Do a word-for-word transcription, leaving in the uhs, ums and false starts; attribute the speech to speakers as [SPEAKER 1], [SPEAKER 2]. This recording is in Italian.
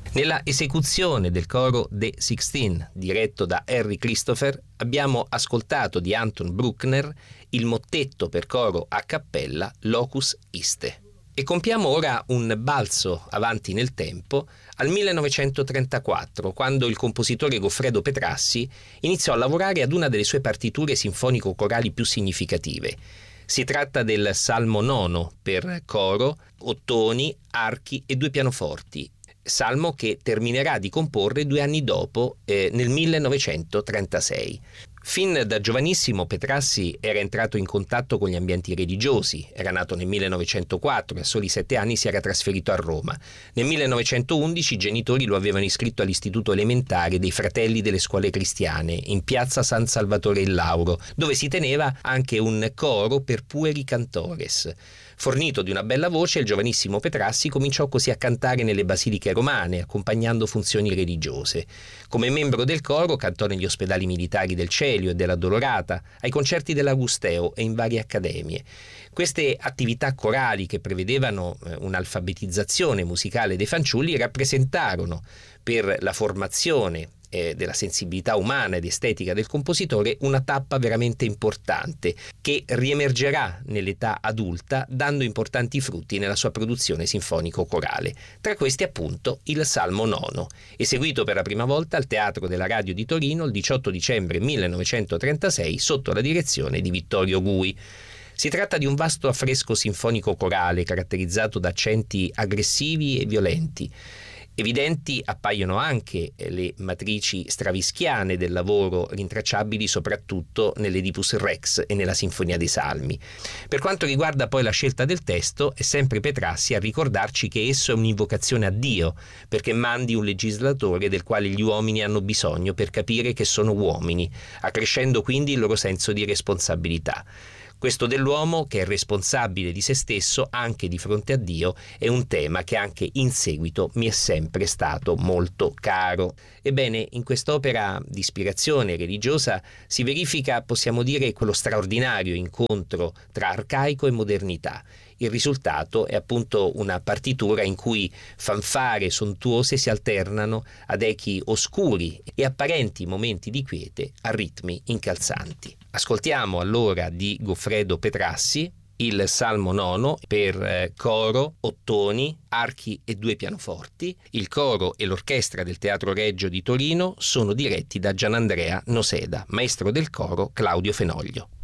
[SPEAKER 1] Nella esecuzione del coro The Sixteen, diretto da Harry Christopher, abbiamo ascoltato di Anton Bruckner il mottetto per coro a cappella Locus Iste. E compiamo ora un balzo avanti nel tempo al millenovecentotrentaquattro, quando il compositore Goffredo Petrassi iniziò a lavorare ad una delle sue partiture sinfonico-corali più significative. Si tratta del Salmo nono per coro, ottoni, archi e due pianoforti, salmo che terminerà di comporre due anni dopo, eh, nel millenovecentotrentasei. Fin da giovanissimo Petrassi era entrato in contatto con gli ambienti religiosi. Era nato nel millenovecentoquattro e a soli sette anni si era trasferito a Roma. Nel millenovecentoundici i genitori lo avevano iscritto all'istituto elementare dei Fratelli delle Scuole Cristiane in piazza San Salvatore il Lauro, dove si teneva anche un coro per pueri cantores. Fornito di una bella voce, il giovanissimo Petrassi cominciò così a cantare nelle basiliche romane, accompagnando funzioni religiose. Come membro del coro cantò negli ospedali militari del Celio e della Dolorata, ai concerti dell'Augusteo e in varie accademie. Queste attività corali, che prevedevano un'alfabetizzazione musicale dei fanciulli, rappresentarono per la formazione eh, della sensibilità umana ed estetica del compositore una tappa veramente importante, che riemergerà nell'età adulta dando importanti frutti nella sua produzione sinfonico-corale. Tra questi appunto il Salmo nono, eseguito per la prima volta al Teatro della Radio di Torino il diciotto dicembre millenovecentotrentasei sotto la direzione di Vittorio Gui. Si tratta di un vasto affresco sinfonico-corale caratterizzato da accenti aggressivi e violenti. Evidenti appaiono anche le matrici stravinschiane del lavoro, rintracciabili soprattutto nell'Oedipus Rex e nella Sinfonia dei Salmi. Per quanto riguarda poi la scelta del testo, è sempre Petrassi a ricordarci che esso è un'invocazione a Dio, perché mandi un legislatore del quale gli uomini hanno bisogno per capire che sono uomini, accrescendo quindi il loro senso di responsabilità. Questo dell'uomo che è responsabile di se stesso anche di fronte a Dio è un tema che anche in seguito mi è sempre stato molto caro. Ebbene, in quest'opera di ispirazione religiosa si verifica, possiamo dire, quello straordinario incontro tra arcaico e modernità. Il risultato è appunto una partitura in cui fanfare sontuose si alternano ad echi oscuri e apparenti momenti di quiete a ritmi incalzanti. Ascoltiamo allora di Goffredo Petrassi il Salmo nono per coro, ottoni, archi e due pianoforti. Il coro e l'orchestra del Teatro Regio di Torino sono diretti da Gianandrea Noseda, maestro del coro Claudio Fenoglio.